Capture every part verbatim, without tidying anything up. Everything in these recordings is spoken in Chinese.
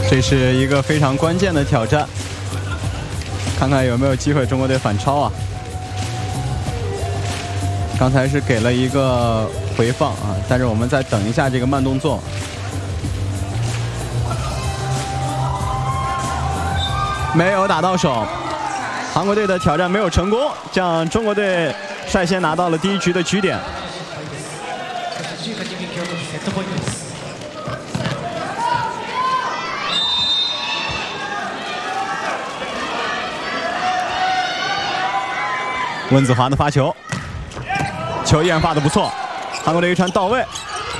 这是一个非常关键的挑战，看看有没有机会中国队反超啊！刚才是给了一个回放啊，但是我们再等一下这个慢动作。没有打到手，韩国队的挑战没有成功，这样中国队率先拿到了第一局的局点。温子华的发球，球依然发得不错，韩国队一传到位。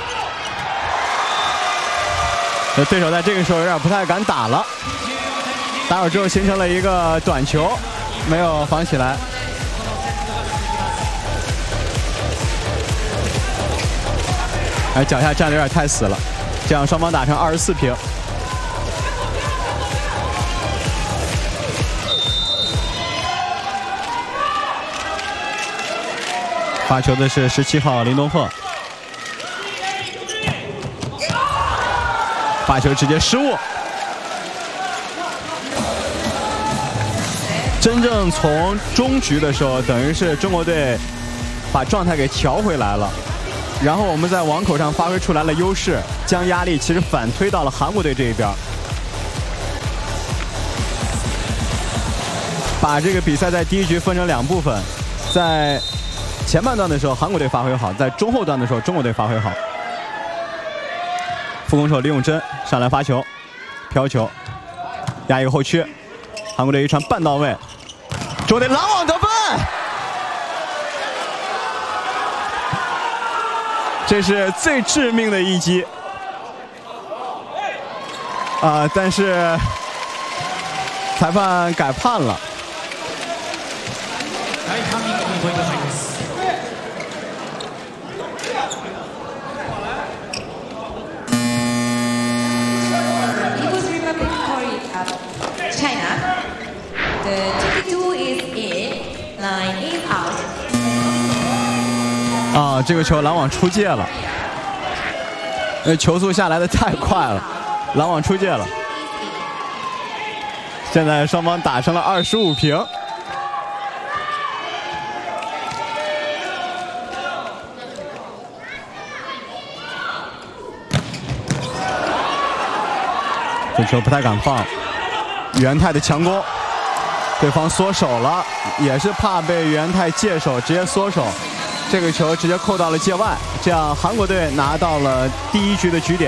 那对手在这个时候有点不太敢打了，打好之后形成了一个短球，没有防起来。哎，脚下站得有点太死了，这样双方打成二十四平。发球的是十七号林东赫，发球直接失误。真正从中局的时候，等于是中国队把状态给调回来了，然后我们在网口上发挥出来了优势，将压力其实反推到了韩国队这一边，把这个比赛在第一局分成两部分，在前半段的时候，韩国队发挥好；在中后段的时候，中国队发挥好。副攻手李永珍上来发球，飘球，压一个后屈，韩国队一传半到位，中国队拦网得分。这是最致命的一击啊、呃！但是裁判改判了。啊，这个球拦网出界了，因为球速下来的太快了，拦网出界了。现在双方打成了二十五平。这球不太敢放，元泰的强攻，对方缩手了，也是怕被元泰借手，直接缩手。这个球直接扣到了界外，这样韩国队拿到了第一局的局点。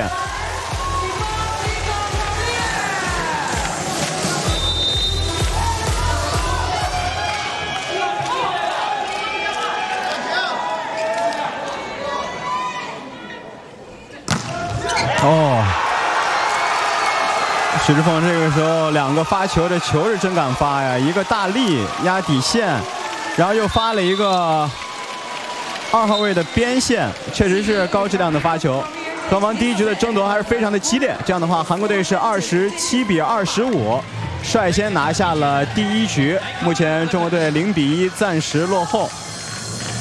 哦，许志凤这个时候两个发球的球是真敢发呀，一个大力压底线，然后又发了一个二号位的边线，确实是高质量的发球。双方第一局的争夺还是非常的激烈。这样的话，韩国队是二十七比二十五，率先拿下了第一局。目前中国队零比一暂时落后。